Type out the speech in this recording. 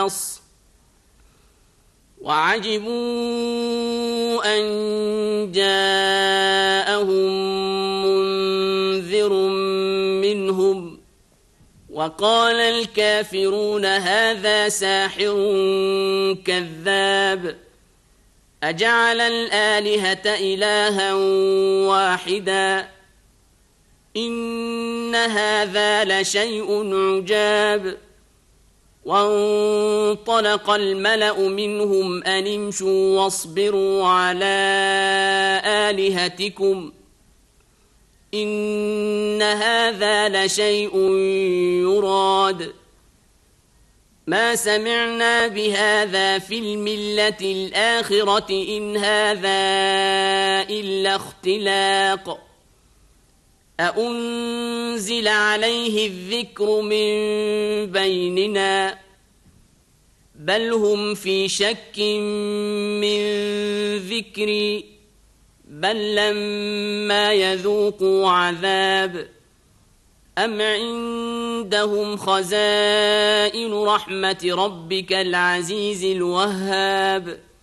القصص وعجبوا أن جاءهم منذر منهم وقال الكافرون هذا ساحر كذاب أجعل الآلهة إلها واحدا إن هذا لشيء عجاب وانطلق الملأ منهم أن امشوا واصبروا على آلهتكم إن هذا لشيء يراد ما سمعنا بهذا في الملة الآخرة إن هذا إلا اختلاق أأنزل عليه الذكر من بيننا بل هم في شك من ذكري بل لما يذوقوا عذاب أم عندهم خزائن رحمة ربك العزيز الوهاب